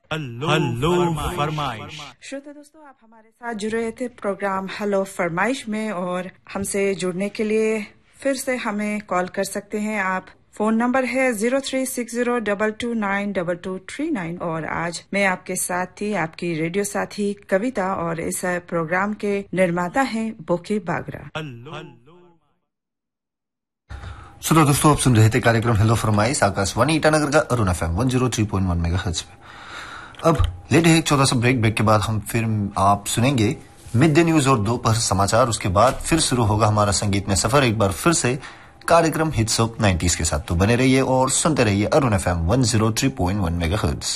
Hello फरमाइश। श्रोता दोस्तों, आप हमारे साथ जुड़े थे प्रोग्राम हेलो फरमाइश में और हमसे जुड़ने के लिए फिर से हमें कॉल कर सकते हैं आप। फोन नंबर है 036022292239 और आज मैं आपके साथ थी आपकी रेडियो साथी कविता और इस प्रोग्राम के निर्माता हैं बोके बागरा। श्रोता दोस्तों, आप सुन रहे थे कार्यक्रम हेलो फरमाइश आकाशवाणी ईटानगर का अरुण FM 103.1 मेगाहर्ट्ज पे। अब लेटे एक छोटा सा ब्रेक के बाद हम फिर आप सुनेंगे मिड डे न्यूज और दोपहर समाचार। उसके बाद फिर शुरू होगा हमारा संगीत में सफर एक बार फिर से कार्यक्रम हिट्स ऑफ 90s के साथ। तो बने रहिए और सुनते रहिए Arun FM 103.1 megahertz.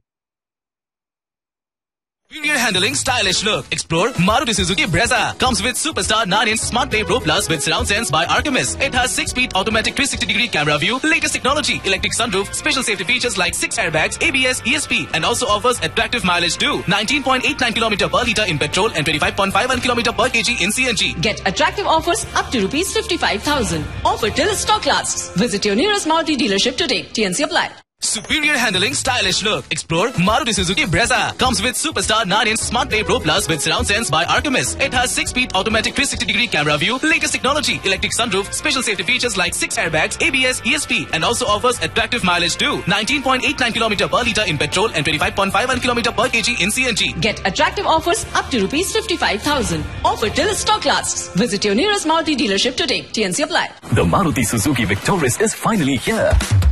Superior handling, stylish look. Explore Maruti Suzuki Brezza. Comes with Superstar 9-inch Smart Play Pro Plus with surround sense by Artemis. It has 6-speed automatic 360-degree camera view, latest technology, electric sunroof, special safety features like 6 airbags, ABS, ESP, and also offers attractive mileage too. 19.89 km per litre in petrol and 25.51 km per kg in CNG. Get attractive offers up to rupees 55,000. Offer till stock lasts. Visit your nearest Maruti dealership today. TNC apply. Superior handling, stylish look. Explore Maruti Suzuki Brezza. Comes with Superstar 9-inch Smart Play Pro Plus with surround sense by Artemis. It has 6-speed automatic 360-degree camera view, latest technology, electric sunroof, special safety features like 6 airbags, ABS, ESP, and also offers attractive mileage too. 19.89 km per litre in petrol and 25.51 km per kg in CNG. Get attractive offers up to rupees 55,000. Offer till stock lasts. Visit your nearest Maruti dealership today. TNC apply. The Maruti Suzuki Victoris is finally here.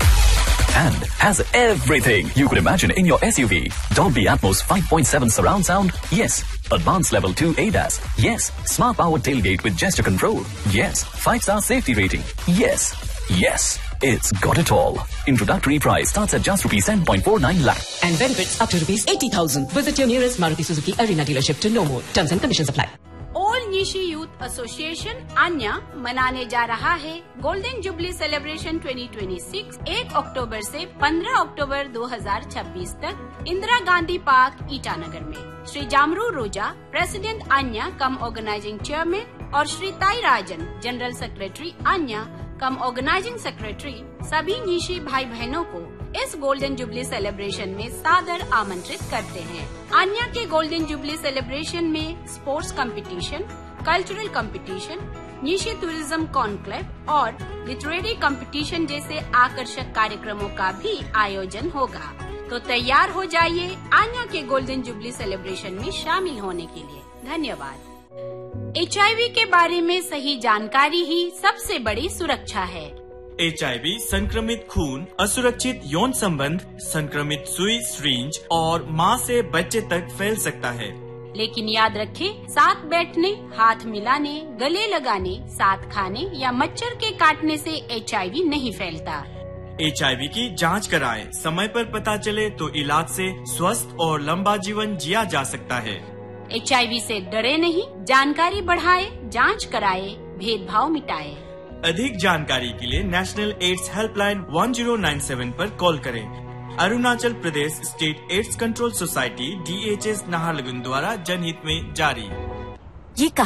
And has everything you could imagine in your SUV. Dolby Atmos 5.7 surround sound? Yes. Advanced Level 2 ADAS? Yes. Smart powered tailgate with gesture control? Yes. 5-star safety rating? Yes. Yes. It's got it all. Introductory price starts at just rupees 10.49 lakh. And benefits up to rupees 80,000. Visit your nearest Maruti Suzuki Arena dealership to know more. Terms and conditions apply. All Nishi youth association अन्य मनाने जा रहा है golden jubilee celebration 2026 1 अक्टूबर से 15 अक्टूबर 2026 तक Indira Gandhi park Itanagar में। श्री जामरू रोजा president अन्य कम ऑर्गेनाइजिंग चेयरमैन और श्री ताई राजन जनरल सेक्रेटरी अन्य कम ऑर्गेनाइजिंग सेक्रेटरी सभी निशी भाई बहनों को इस गोल्डन जुबली सेलिब्रेशन में सादर आमंत्रित करते हैं। अन्य के गोल्डन जुबली सेलिब्रेशन में sports competition, cultural competition, Nishi tourism conclave और लिटरेरी कंपटीशन जैसे आकर्षक कार्यक्रमों का भी आयोजन होगा। तो तैयार हो जाइए अन्य के गोल्डन जुबली सेलिब्रेशन में शामिल होने के लिए। धन्यवाद। HIV के बारे में सही जानकारी ही सबसे बड़ी सुरक्षा है। HIV संक्रमित खून, असुरक्षित यौन संबंध, संक्रमित सुई सिरिंज और मां से बच्चे तक फैल सकता है। लेकिन याद रखें, साथ बैठने, हाथ मिलाने, गले लगाने, साथ खाने या मच्छर के काटने से HIV नहीं फैलता। HIV की जांच कराएं। समय पर पता चले तो इलाज से स्वस्थ और लंबा जीवन जिया जा सकता है। HIV से डरे नहीं, जानकारी बढ़ाए, जांच कराए, भेदभाव मिटाए। अधिक जानकारी के लिए नेशनल एड्स हेल्पलाइन 1097 पर कॉल करें। Arunachal Pradesh state AIDS control society DHS Naharlagun द्वारा जनहित में जारी। ये